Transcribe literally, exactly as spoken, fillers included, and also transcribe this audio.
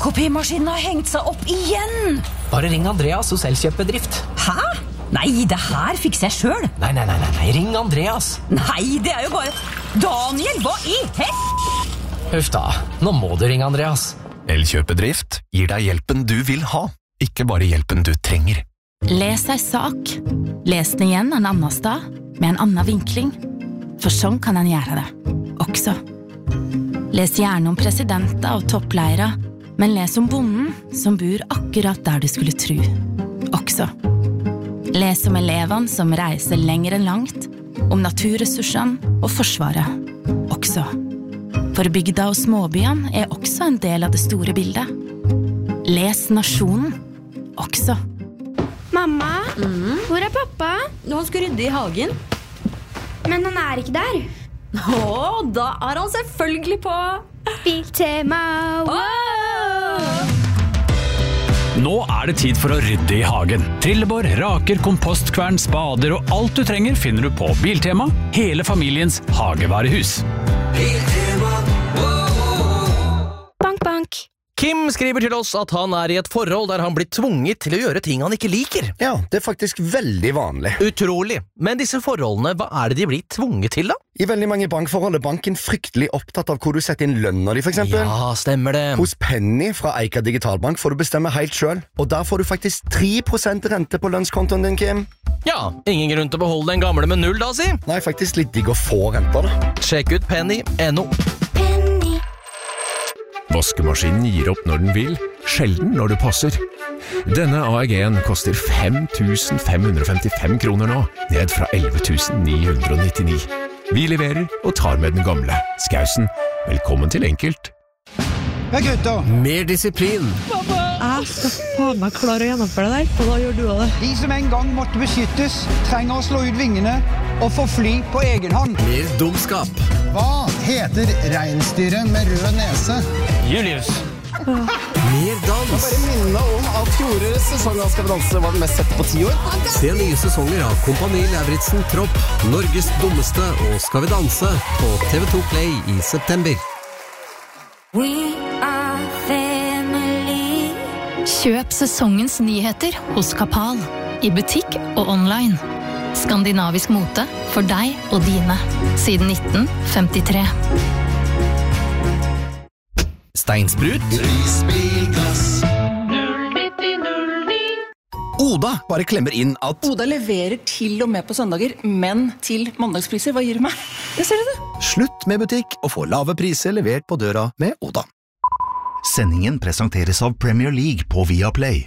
Fotokopimaskinen har hengt seg opp igjen. Bare ring Andreas hos Elkjøp-bedrift. Hæ? Nei, det her fikser jeg selv. Nei, nei, nei, nei, ring Andreas. Nei, det er jo bare... Daniel, hva i hel... Huff da, nå må du ringe Andreas. Elkjøp-bedrift gir deg hjelpen du vil ha, ikke bare hjelpen du trenger. Les ei sak. Les den igjen en annen sted, med en annen vinkling. For sånn kan en gjøre det, også. Les gjerne om presidenter og toppleire, men les om bonden som bor akkurat der du skulle tro, også. Les om elevene som reiser lenger enn langt, om naturressursene og forsvaret, også. For bygda og småbyen er også en del av det store bildet. Les nasjonen, også. Mamma, Mm. hvor er pappa? Han skal rydde i hagen. Men han er ikke der. Åh, da er han selvfølgelig på Biltema. Åh! Nå er det tid for å rydde i hagen. Trillebår, raker, kompostkvern, spader og alt du trenger finner du på Biltema, hele familiens hagevarehus. Bank, bank. Kim skriver til oss at han er i et forhold der han blir tvunget til å gjøre ting han ikke liker. Ja, det er faktisk veldig vanlig. Utrolig. Men disse forholdene, hva er det de blir tvunget til da? I veldig mange bankforhold er banken fryktelig opptatt av hvor du setter inn lønner i, for eksempel. Ja, stemmer det. Hos Penny fra Eika Digitalbank får du bestemme helt selv, og der får du faktisk tre prosent rente på lønnskontoen din, Kim. Ja, ingen grunn til å beholde den gamle med null da, si. Nei, faktisk litt digg å få renter da. Sjekk ut penny punktum no. Vaskemaskinen gir opp når den vil, sjelden når det passer. Denne A E G-en koster fem tusen fem hundre og femtifem kroner nå, ned fra elleve tusen ni hundre og nittini. Vi leverer og tar med den gamle. Skausen, velkommen til enkelt. Ja, gutter. Mer disiplin. Jeg skal faen meg klare å gjennomføre det der, og da gjør du også det. De som en gang måtte beskyttes, trenger å slå ut vingene og få fly på egen hånd. Mer dumskap. Hva heter reinsdyret med rød nese? Julius. Mer dans. Bare minne om at fjorårets sesong av Skal vi danse var den mest sette på ti år. Se nye sesonger av Kompani Lauritzen Tropp, Norges dummeste og Skal vi danse på T V to Play i september. We are family. Kjøp sesongens nyheter hos Kapal, i butikk og online. Skandinavisk mote for deg og dine, siden nitten femtitre. Steinsprut. Oda bare klemmer inn at Oda leverer til og med på søndager, men til mandagspriser. Hva gir du meg? Det ser du det. slutt med butikk og få lave priser levert på døra med Oda. Sendingen presenteres av Premier League på Viaplay.